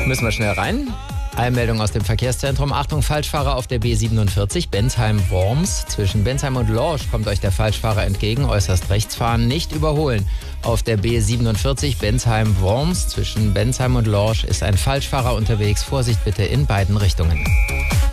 Müssen wir schnell rein. Eilmeldung aus dem Verkehrszentrum. Achtung, Falschfahrer auf der B47 Bensheim-Worms. Zwischen Bensheim und Lorsch kommt euch der Falschfahrer entgegen. Äußerst rechts fahren, nicht überholen. Auf der B47 Bensheim-Worms zwischen Bensheim und Lorsch ist ein Falschfahrer unterwegs. Vorsicht bitte in beiden Richtungen.